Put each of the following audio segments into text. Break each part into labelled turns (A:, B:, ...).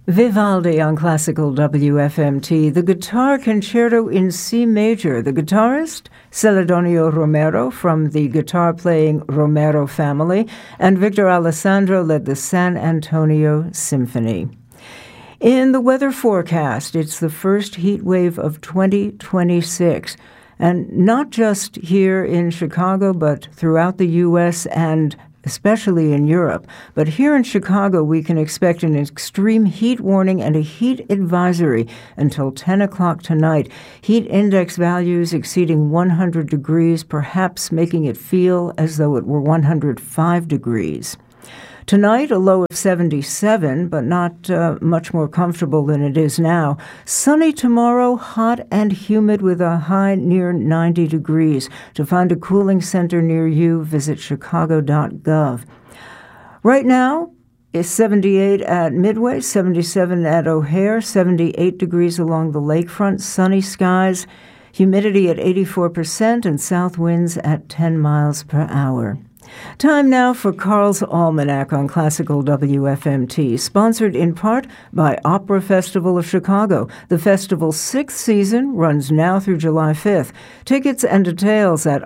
A: Vivaldi on classical WFMT, the Guitar Concerto in C major. The guitarist, Celedonio Romero from the guitar-playing Romero family, and Victor Alessandro led the San Antonio Symphony. In the weather forecast, it's the first heat wave of 2026, and not just here in Chicago, but throughout the U.S. and especially in Europe. But here in Chicago, we can expect an extreme heat warning and a heat advisory until 10 o'clock tonight. Heat index values exceeding 100 degrees, perhaps making it feel as though it were 105 degrees. Tonight, a low of 77, but not much more comfortable than it is now. Sunny tomorrow, hot and humid with a high near 90 degrees. To find a cooling center near you, visit chicago.gov. Right now, it's 78 at Midway, 77 at O'Hare, 78 degrees along the lakefront, sunny skies, humidity at 84%, and south winds at 10 miles per hour. Time now for Carl's Almanac on Classical WFMT, sponsored in part by Opera Festival of Chicago. The festival's sixth season runs now through July 5th. Tickets and details at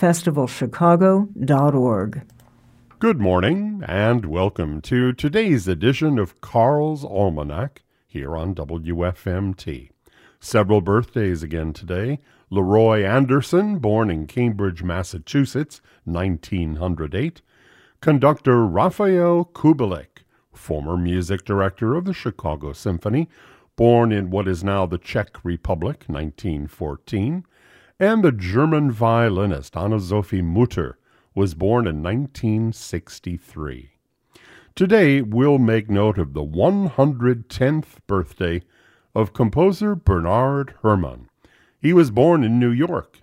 A: operafestivalchicago.org.
B: Good morning and welcome to today's edition of Carl's Almanac here on WFMT. Several birthdays again today. Leroy Anderson, born in Cambridge, Massachusetts, 1908. Conductor Raphael Kubelik, former music director of the Chicago Symphony, born in what is now the Czech Republic, 1914. And the German violinist Anna-Sophie Mutter was born in 1963. Today, we'll make note of the 110th birthday of composer Bernard Herrmann. He was born in New York,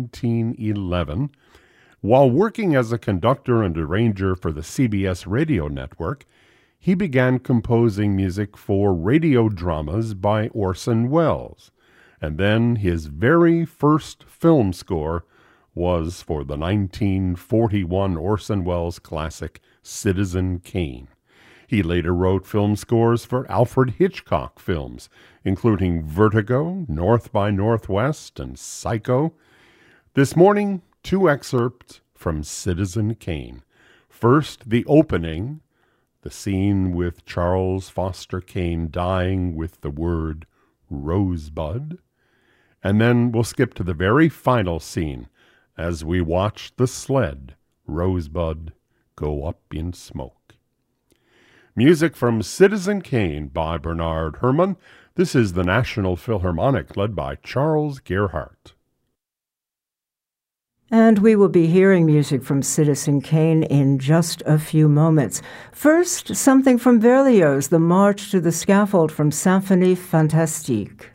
B: 1911. While working as a conductor and arranger for the CBS radio network, he began composing music for radio dramas by Orson Welles. And then his very first film score was for the 1941 Orson Welles classic Citizen Kane. He later wrote film scores for Alfred Hitchcock films, including Vertigo, North by Northwest, and Psycho. This morning, two excerpts from Citizen Kane. First, the opening, the scene with Charles Foster Kane dying with the word Rosebud. And then we'll skip to the very final scene as we watch the sled, Rosebud, go up in smoke. Music from Citizen Kane by Bernard Herrmann. This is the National Philharmonic led by Charles Gerhardt.
A: And we will be hearing music from Citizen Kane in just a few moments. First, something from Berlioz, the March to the Scaffold from Symphonie Fantastique.